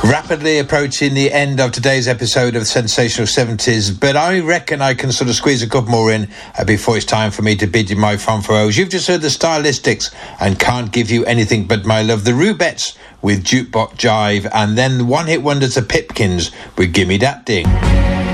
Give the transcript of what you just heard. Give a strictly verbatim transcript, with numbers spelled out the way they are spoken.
Rapidly approaching the end of today's episode of Sensational seventies, but I reckon I can sort of squeeze a couple more in uh, before it's time for me to bid you my fanfaros. You've just heard the Stylistics and Can't Give You Anything But My Love, the Rubettes with Jukebox Jive, and then the one-hit wonders, the Pipkins with Gimme That Ding.